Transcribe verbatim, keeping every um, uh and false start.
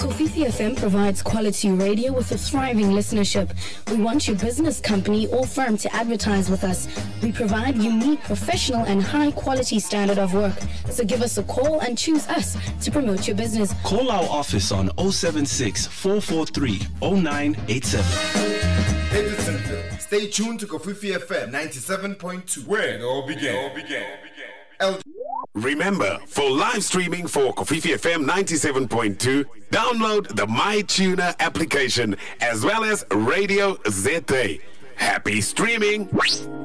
Kofifi F M provides quality radio with a thriving listenership. We want your business, company, or firm to advertise with us. We provide unique, professional, and high-quality standard of work. So give us a call and choose us to promote your business. Call our office on zero seven six, four four three, zero nine eight seven. Hendersonville, stay tuned to Kofifi F M ninety-seven point two, where it all began. It all began. L- Remember, for live streaming for Kofifi F M ninety-seven point two, download the MyTuner application as well as Radio Z A. Happy streaming!